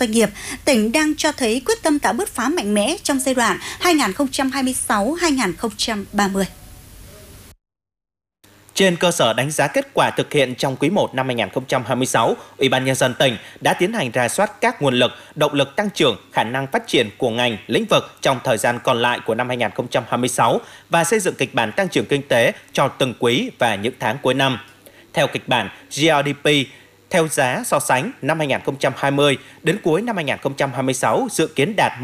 doanh nghiệp, tỉnh đang cho thấy quyết tâm tạo bứt phá mạnh mẽ trong giai đoạn 2026-2030. Trên cơ sở đánh giá kết quả thực hiện trong quý 1 năm 2026, Ủy ban Nhân dân tỉnh đã tiến hành rà soát các nguồn lực, động lực tăng trưởng, khả năng phát triển của ngành, lĩnh vực trong thời gian còn lại của năm 2026 và xây dựng kịch bản tăng trưởng kinh tế cho từng quý và những tháng cuối năm. Theo kịch bản, GRDP theo giá so sánh năm 2020 đến cuối năm 2026 dự kiến đạt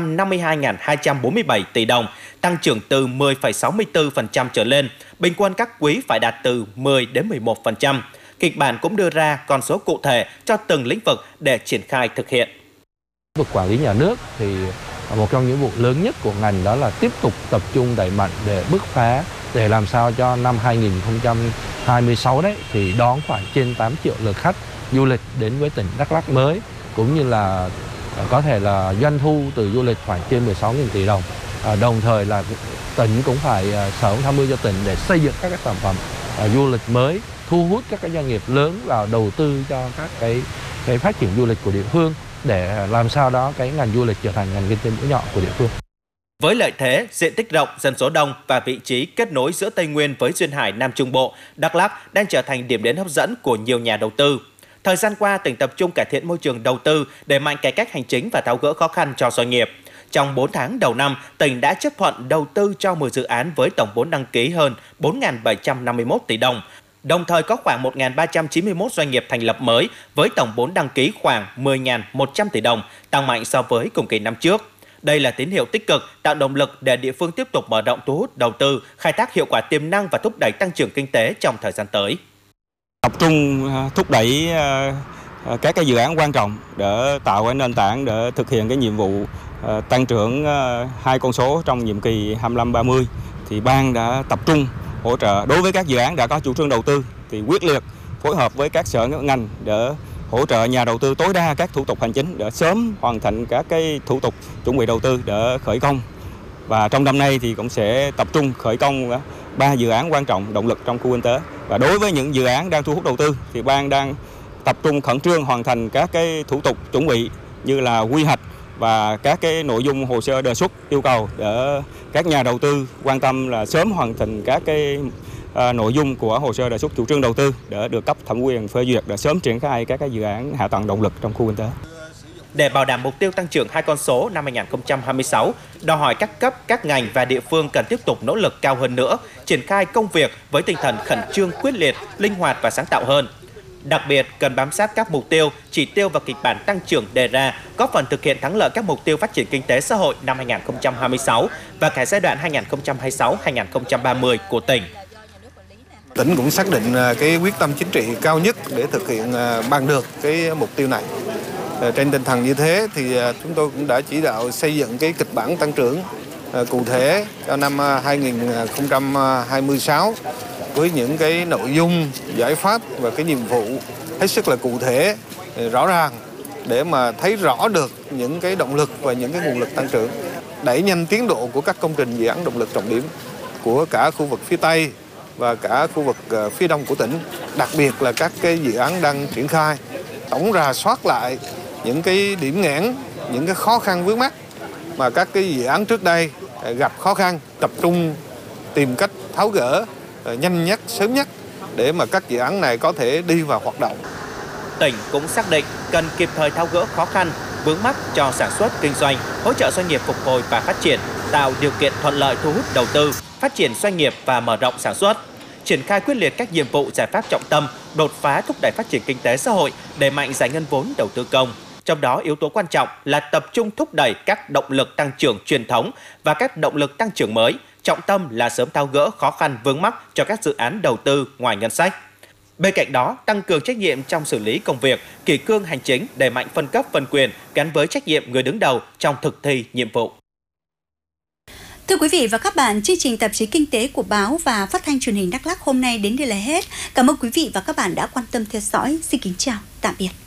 152.247 tỷ đồng, tăng trưởng từ 10,64% trở lên, bình quân các quý phải đạt từ 10 đến 11%. Kịch bản cũng đưa ra con số cụ thể cho từng lĩnh vực để triển khai thực hiện. Vực quản lý nhà nước thì một trong những vụ lớn nhất của ngành đó là tiếp tục tập trung đẩy mạnh để bứt phá, để làm sao cho năm 2026 đấy thì đón khoảng trên 8 triệu lượt khách du lịch đến với tỉnh Đắk Lắk mới, cũng như là có thể là doanh thu từ du lịch khoảng trên 16.000 tỷ đồng. Đồng thời là tỉnh cũng phải sở cũng tham mưu cho tỉnh để xây dựng các cái sản phẩm du lịch mới, thu hút các cái doanh nghiệp lớn vào đầu tư cho các cái phát triển du lịch của địa phương, để làm sao đó cái ngành du lịch trở thành ngành kinh tế mũi nhọn của địa phương. Với lợi thế, diện tích rộng, dân số đông và vị trí kết nối giữa Tây Nguyên với Duyên Hải Nam Trung Bộ, Đắk Lắk đang trở thành điểm đến hấp dẫn của nhiều nhà đầu tư. Thời gian qua, tỉnh tập trung cải thiện môi trường đầu tư, đẩy mạnh cải cách hành chính và tháo gỡ khó khăn cho doanh nghiệp. Trong 4 tháng đầu năm, tỉnh đã chấp thuận đầu tư cho 10 dự án với tổng vốn đăng ký hơn 4.751 tỷ đồng. Đồng thời có khoảng 1.391 doanh nghiệp thành lập mới với tổng vốn đăng ký khoảng 10.100 tỷ đồng, tăng mạnh so với cùng kỳ năm trước. Đây là tín hiệu tích cực, tạo động lực để địa phương tiếp tục mở rộng thu hút đầu tư, khai thác hiệu quả tiềm năng và thúc đẩy tăng trưởng kinh tế trong thời gian tới. Tập trung thúc đẩy các cái dự án quan trọng để tạo cái nền tảng để thực hiện cái nhiệm vụ tăng trưởng hai con số trong nhiệm kỳ 25-30, thì ban đã tập trung hỗ trợ đối với các dự án đã có chủ trương đầu tư thì quyết liệt phối hợp với các sở ngành để hỗ trợ nhà đầu tư tối đa các thủ tục hành chính để sớm hoàn thành các cái thủ tục chuẩn bị đầu tư để khởi công. Và trong năm nay thì cũng sẽ tập trung khởi công 3 dự án quan trọng động lực trong khu kinh tế. Và đối với những dự án đang thu hút đầu tư thì ban đang tập trung khẩn trương hoàn thành các cái thủ tục chuẩn bị như là quy hoạch và các cái nội dung hồ sơ đề xuất yêu cầu để các nhà đầu tư quan tâm là sớm hoàn thành các cái nội dung của hồ sơ đề xuất chủ trương đầu tư để được cấp thẩm quyền phê duyệt để sớm triển khai các cái dự án hạ tầng động lực trong khu kinh tế. Để bảo đảm mục tiêu tăng trưởng hai con số năm 2026, đòi hỏi các cấp, các ngành và địa phương cần tiếp tục nỗ lực cao hơn nữa, triển khai công việc với tinh thần khẩn trương, quyết liệt, linh hoạt và sáng tạo hơn. Đặc biệt, cần bám sát các mục tiêu, chỉ tiêu và kịch bản tăng trưởng đề ra, góp phần thực hiện thắng lợi các mục tiêu phát triển kinh tế xã hội năm 2026 và cả giai đoạn 2026-2030 của tỉnh. Tỉnh cũng xác định cái quyết tâm chính trị cao nhất để thực hiện bằng được cái mục tiêu này. Trên tinh thần như thế thì chúng tôi cũng đã chỉ đạo xây dựng cái kịch bản tăng trưởng cụ thể cho năm 2026 với những cái nội dung, giải pháp và cái nhiệm vụ hết sức là cụ thể, rõ ràng để mà thấy rõ được những cái động lực và những cái nguồn lực tăng trưởng, đẩy nhanh tiến độ của các công trình dự án động lực trọng điểm của cả khu vực phía Tây và cả khu vực phía Đông của tỉnh, đặc biệt là các cái dự án đang triển khai, tổng rà soát lại những cái điểm nghẽn, những cái khó khăn vướng mắc mà các cái dự án trước đây gặp khó khăn, tập trung tìm cách tháo gỡ nhanh nhất, sớm nhất để mà các dự án này có thể đi vào hoạt động. Tỉnh cũng xác định cần kịp thời tháo gỡ khó khăn, vướng mắc cho sản xuất, kinh doanh, hỗ trợ doanh nghiệp phục hồi và phát triển, tạo điều kiện thuận lợi thu hút đầu tư, phát triển doanh nghiệp và mở rộng sản xuất. Triển khai quyết liệt các nhiệm vụ giải pháp trọng tâm, đột phá thúc đẩy phát triển kinh tế xã hội, đẩy mạnh giải ngân vốn đầu tư công. Trong đó, yếu tố quan trọng là tập trung thúc đẩy các động lực tăng trưởng truyền thống và các động lực tăng trưởng mới, trọng tâm là sớm tháo gỡ khó khăn vướng mắc cho các dự án đầu tư ngoài ngân sách. Bên cạnh đó, tăng cường trách nhiệm trong xử lý công việc, kỷ cương hành chính, đẩy mạnh phân cấp phân quyền gắn với trách nhiệm người đứng đầu trong thực thi nhiệm vụ. Thưa quý vị và các bạn, chương trình tạp chí Kinh tế của báo và Phát thanh Truyền hình Đắk Lắk hôm nay đến đây là hết. Cảm ơn quý vị và các bạn đã quan tâm theo dõi. Xin kính chào, tạm biệt.